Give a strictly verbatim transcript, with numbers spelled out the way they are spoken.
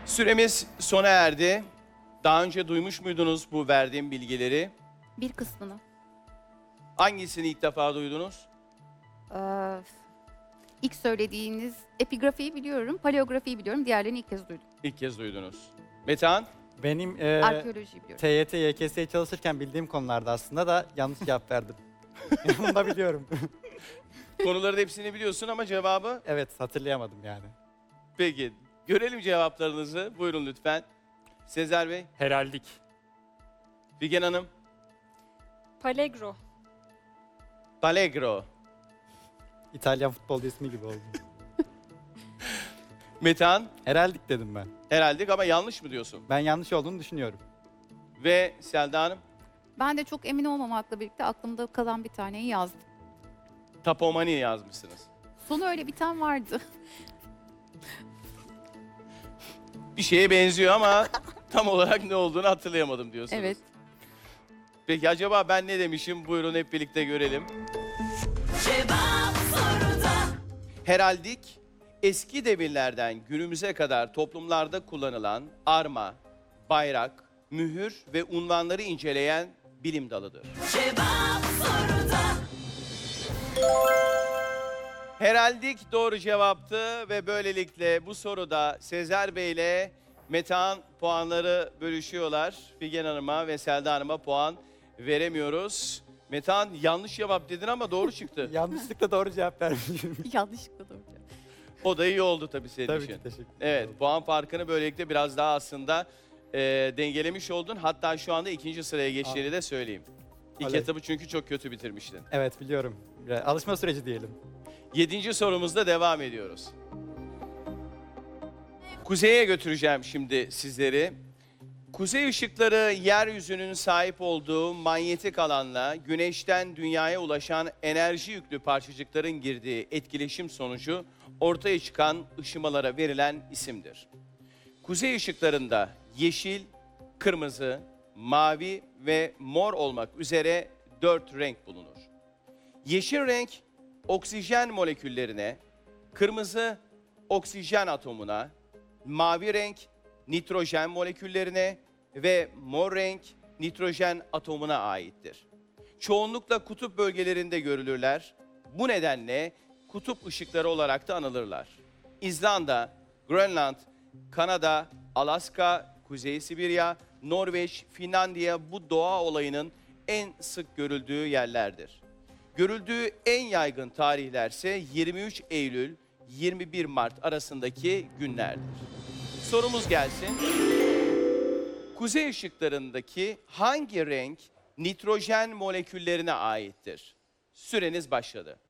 Süremiz sona erdi. Daha önce duymuş muydunuz bu verdiğim bilgileri? Bir kısmını. Hangisini ilk defa duydunuz? Ee, ilk söylediğiniz epigrafiyi biliyorum, paleografiyi biliyorum. Diğerlerini ilk kez duydum. İlk kez duydunuz. Metehan? Benim e, Arkeolojiyi biliyorum. T Y T, Y K S'ye çalışırken bildiğim konularda aslında da yanlış cevap verdim. Bunu da biliyorum. Konuların hepsini biliyorsun ama cevabı? Evet, hatırlayamadım yani. Peki. Görelim cevaplarınızı. Buyurun lütfen. Sezer Bey, Heraldik. Figen Hanım, Palegro. Allegro, İtalyan futbol ismi gibi oldu. Metehan, Heraldik dedim ben. herhalde ama yanlış mı diyorsun? Ben yanlış olduğunu düşünüyorum. Ve Selda Hanım, Ben de çok emin olmamakla birlikte aklımda kalan bir taneyi yazdım. Tapomani yazmışsınız. Sonu öyle biten vardı. Bir şeye benziyor ama tam olarak ne olduğunu hatırlayamadım diyorsunuz. Evet. Peki acaba ben ne demişim? Buyurun hep birlikte görelim. Cevap soruda. Heraldik, eski devirlerden günümüze kadar toplumlarda kullanılan arma, bayrak, mühür ve unvanları inceleyen bilim dalıdır. Cevap soruda. Heraldik doğru cevaptı ve böylelikle bu soruda Sezer Bey ile Metehan puanları bölüşüyorlar. Figen Hanım'a ve Selda Hanım'a puan veremiyoruz. Metehan yanlış cevap dedin ama doğru çıktı. Yanlışlıkla doğru cevap vermişim. Yanlışlıkla doğru. O da iyi oldu tabii senin Tabii için. ki teşekkür ederim. Evet, puan farkını böylelikle biraz daha aslında e, dengelemiş oldun. Hatta şu anda ikinci sıraya geçtiğini de söyleyeyim. İlk Oley. etabı çünkü çok kötü bitirmiştin. Evet, biliyorum. Biraz alışma süreci diyelim. Yedinci sorumuzda devam ediyoruz. Kuzeye götüreceğim şimdi sizleri. Kuzey ışıkları yeryüzünün sahip olduğu manyetik alanla güneşten dünyaya ulaşan enerji yüklü parçacıkların girdiği etkileşim sonucu ortaya çıkan ışımalara verilen isimdir. Kuzey ışıklarında yeşil, kırmızı, mavi ve mor olmak üzere dört renk bulunur. Yeşil renk oksijen moleküllerine, kırmızı oksijen atomuna, mavi renk nitrojen moleküllerine ve mor renk nitrojen atomuna aittir. Çoğunlukla kutup bölgelerinde görülürler. Bu nedenle kutup ışıkları olarak da anılırlar. İzlanda, Grönland, Kanada, Alaska, Kuzey Sibirya, Norveç, Finlandiya bu doğa olayının en sık görüldüğü yerlerdir. Görüldüğü en yaygın tarihlerse yirmi üç Eylül yirmi bir Mart arasındaki günlerdir. Sorumuz gelsin. Kuzey ışıklarındaki hangi renk nitrojen moleküllerine aittir? Süreniz başladı.